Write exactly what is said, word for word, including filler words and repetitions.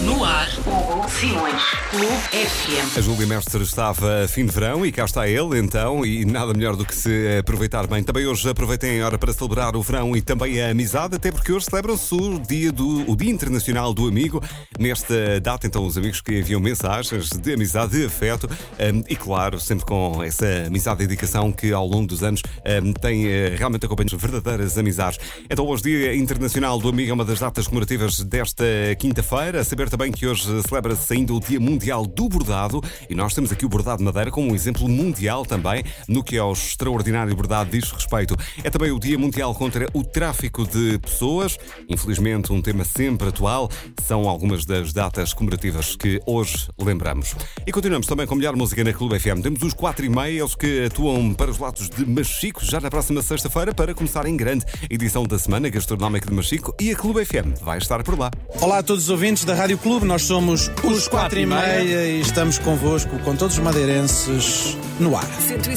No ar, Hugo Simões, Clube F M. A Júlia Mestre estava a fim de verão e cá está ele, então, e nada melhor do que se aproveitar bem. Também hoje aproveitem a hora para celebrar o verão e também a amizade, até porque hoje celebra-se o dia, do, o dia Internacional do Amigo. Nesta data, então, os amigos que enviam mensagens de amizade, de afeto um, e, claro, sempre com essa amizade e dedicação que ao longo dos anos um, tem uh, realmente acompanhado verdadeiras amizades. Então, hoje, Dia Internacional do Amigo é uma das datas comemorativas desta quinta-feira. A saber também que hoje celebra-se ainda o Dia Mundial do Bordado e nós temos aqui o bordado de madeira como um exemplo mundial também no que ao extraordinário bordado diz respeito. É também o Dia Mundial contra o Tráfico de Pessoas. Infelizmente, um tema sempre atual. São algumas das datas comemorativas que hoje lembramos. E continuamos também com a melhor música na Clube F M. Temos os quatro e meia, eles que atuam para os lados de Machico, já na próxima sexta-feira, para começar em grande edição da Semana Gastronómica de Machico, e a Clube F M vai estar por lá. Olá a todos os ouvintes da Rádio Clube, nós somos os quatro e meia e estamos convosco, com todos os madeirenses, no ar. cento e